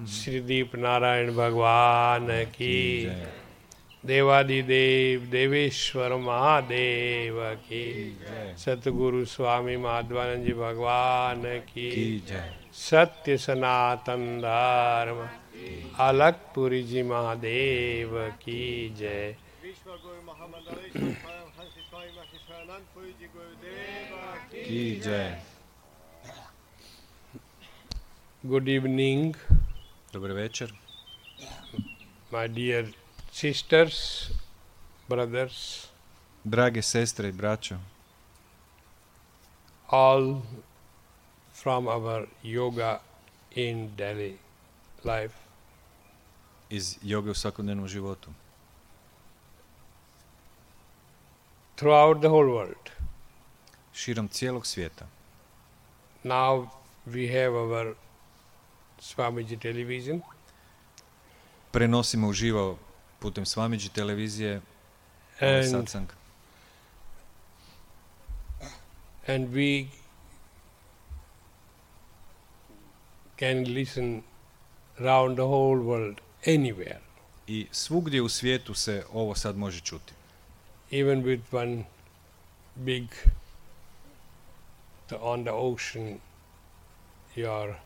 श्रीदीप नारायण भगवान की, देवादिदेव देवेश्वर महादेव की, सतगुरु स्वामी माधवानंद जी भगवान की, सत्य सनातन धर्म अलखपुरी जी महादेव की जय। की जय। Good evening, Dobar večer, my dear sisters, brothers, drage sestre i braćo, all from our yoga in daily life. iz joge u svakodnevnom životu. Throughout the whole world. Širom cijelog svijeta. Now we have our Swamiji television. Prenosimo uživo putem Swamiji televizije ovaj satsang. And we can listen around the whole world, anywhere. I svugdje u svijetu se ovo sad može čuti. Even with one big, on the ocean, your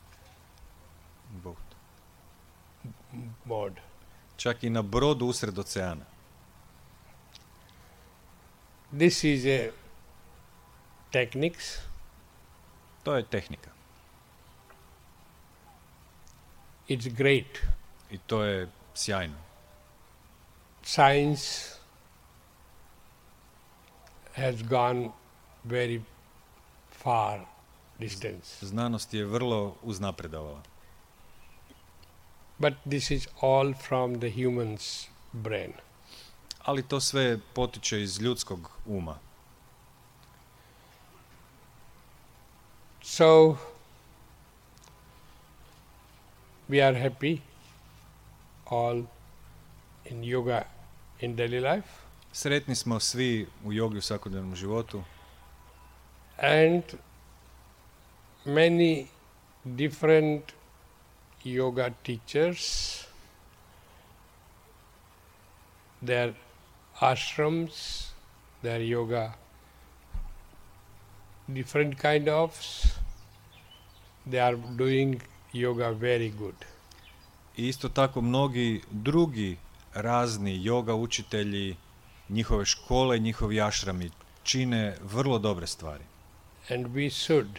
board. Čak i na brodu usred oceana. This is a techniques. To je tehnika. It's great. I to je sjajno. Science has gone very far distance. Znanost je vrlo uznapredovala. But this is all from the human's brain. Ali to sve potiče iz ljudskog uma. So, we are happy all in yoga in daily life. Sretni smo svi u jogi u svakodnevnom životu. And many different yoga teachers, their ashrams, their yoga, different kind of, they are doing yoga very good. I isto tako mnogi drugi razni yoga učitelji, njihove škole, njihovi ašrami čine vrlo dobre stvari. And we should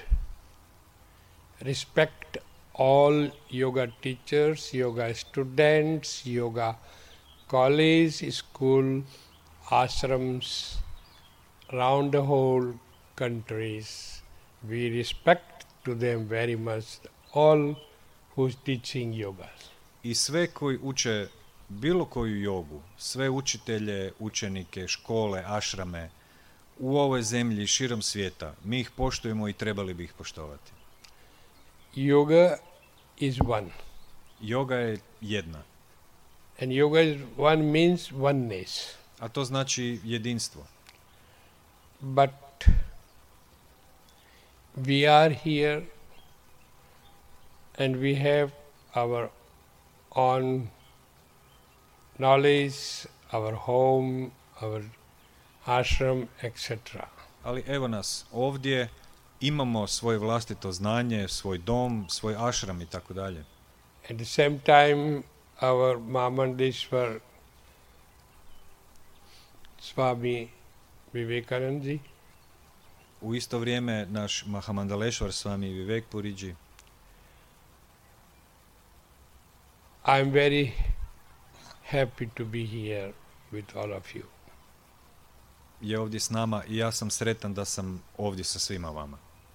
respect all yoga teachers, yoga students, yoga college, school, ashrams around the whole countries. We respect to them very much, all who's teaching yoga. I sve koji uče bilo koju jogu, sve učitelje, učenike, škole, ašrame u ovoj zemlji širom svijeta, mi ih poštujemo i trebali bi ih poštovati. Yoga is one. Yoga je jedna. And yoga is one means oneness. A to znači jedinstvo. But we are here and we have our own knowledge, our home, our ashram, etc. Ali evo nas ovdje, imamo svoje vlastito znanje, svoj dom, svoj ashram i tako dalje. At the same time, our Mahamandeshwar Swami Vivekananda, U isto vrijeme naš Mahamandaleshwar Swami Vivekpuriji, I am very happy to be here with all of you. je ovdje s nama i ja sam sretan da sam ovdje sa svima vama.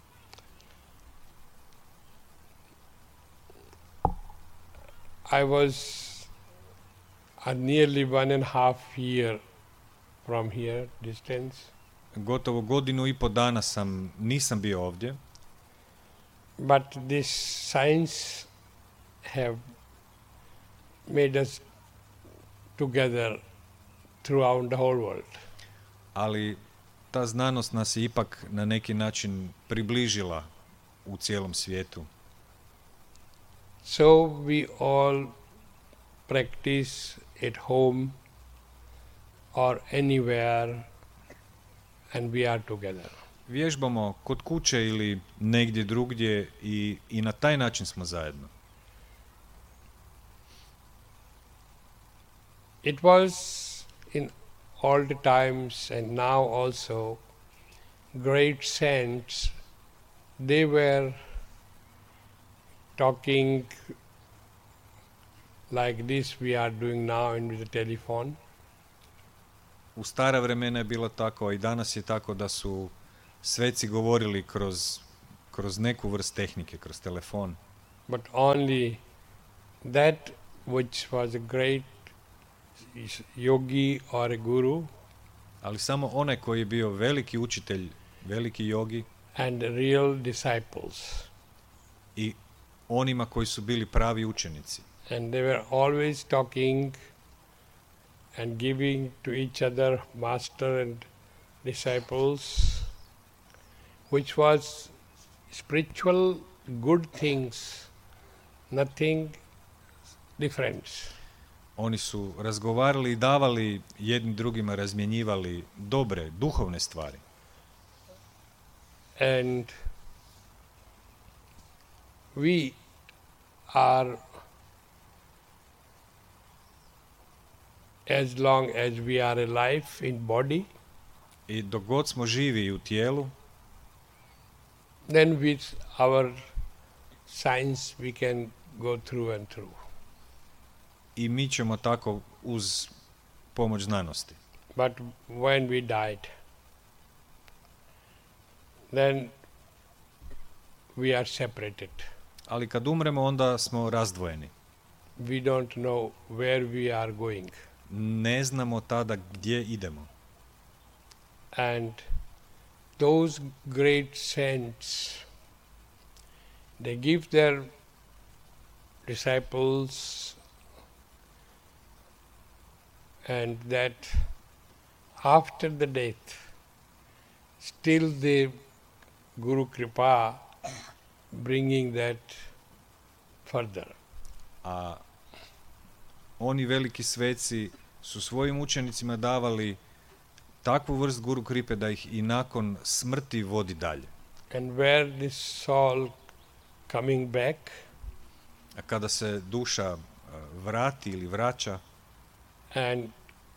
I was nearly 1.5 years from here distance. Gotovo 1.5 dana nisam bio ovdje, But this science have made us together throughout the whole world. ali ta znanost nas je ipak na neki način približila u cijelom svijetu. So we all practice at home or anywhere, and we are together. Vježbamo kod kuće ili negdje drugdje i na taj način smo zajedno. It was in all the times and now also great saints, they were talking like this we are doing now in with the telephone. U stara vremena je bilo tako, a i danas je tako da su sveci govorili kroz neku vrst tehnike, kroz telefon. But only that which was a great yogi or a guru Ali samo onaj koji je bio veliki učitelj, veliki jogi and real disciples. i onima koji su bili pravi učenici. And they were always talking and giving to each other, master and disciples, which was spiritual good things, nothing different. Oni su razgovarali i davali jedni drugima, razmjenjivali dobre, duhovne stvari. And we are, as long as we are alive in body, I dok god smo živi u tijelu, then with our science we can go through and through. i mi ćemo tako uz pomoć znanosti. But when we died, then we are separated. Ali kad umremo, onda smo razdvojeni. We don't know where we are going. Ne znamo tada gdje idemo. And those great saints, they give their disciples, and that after the death, still the Guru Kripa bringing that further. A oni veliki sveci su svojim učenicima davali takvu vrst guru kripe da ih i nakon smrti vodi dalje. And where this soul coming back, A kada se duša vrati ili vraća and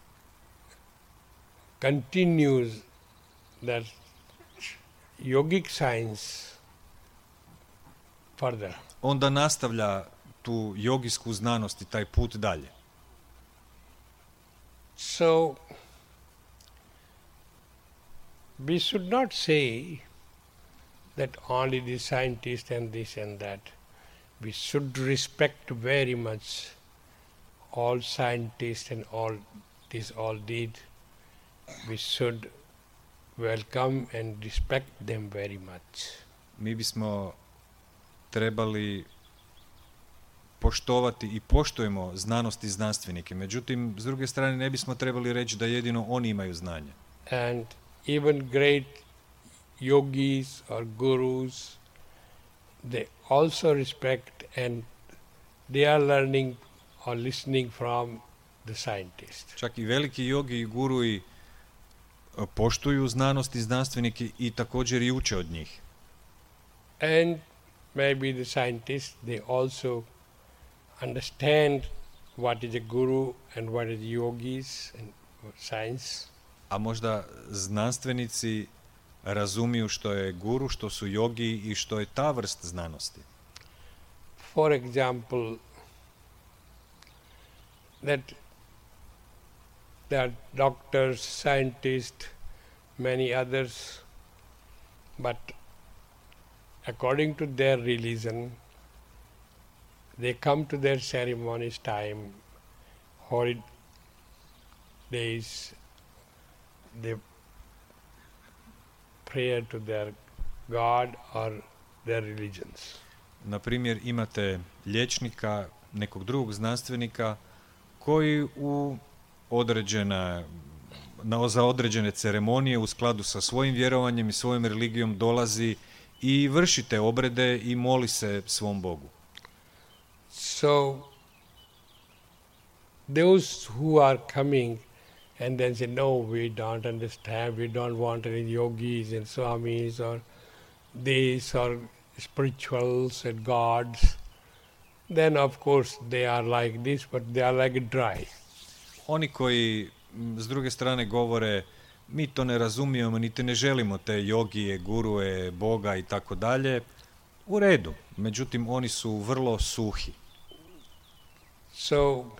continues that yogic science further. onda nastavlja tu jogijsku znanost i taj put dalje. So, we should not say that only the scientist and this and that. We should respect very much all scientists and all this all did. We should welcome and respect them very much. Mi bismo trebali poštovati i poštujemo znanost i znanstvenike. Međutim, s druge strane, ne bismo trebali reći da jedino oni imaju znanje. And even great yogis or gurus, they also respect and they are learning or listening from the scientist. Čak i veliki jogi i gurui poštuju znanost i znanstvenike i također i uče od njih. And maybe the scientists, they also understand what is a guru and what is yogis and science. A možda znanstvenici razumiju što je guru, što su jogi i što je ta vrst znanosti. For example, that there are doctors, scientists, many others, but according to their religion, they come to their ceremonies time, holy days, they pray to their God or their religions. Na primjer, imate liječnika, nekog drugog znanstvenika koji za određene ceremonije u skladu sa svojim vjerovanjem i svojom religijom dolazi i vrši te obrede i moli se svom Bogu. So those who are coming and then say, no, we don't understand, we don't want any yogis and swamis or these or spirituals and gods, then of course they are like this, but they are like dry. Oni koji s druge strane govore mi to ne razumijemo, niti ne želimo te jogije, gurue, Boga i tako dalje, u redu. Međutim, oni su vrlo suhi. So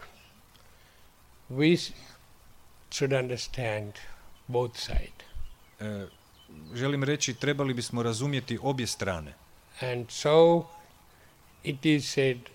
we should understand both sides. Želim reći, trebali bismo razumjeti obje strane. And so it is said